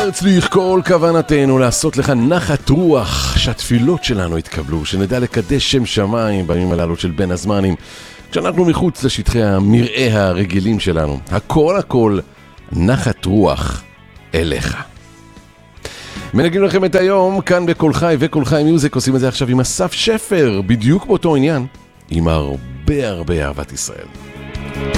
הרצליך, כל כוונתנו לעשות לך נחת רוח, שהתפילות שלנו יתקבלו, שנדע לקדש שם שמיים בימים הללו של בין הזמנים, כשאנחנו מחוץ לשטחי המראה הרגילים שלנו. הכל נחת רוח אליך. מנגנים לכם את היום כאן בכל חי וכל חי מיוזיק, עושים את זה עכשיו עם אסף שפר, בדיוק באותו עניין, עם הרבה אהבת ישראל.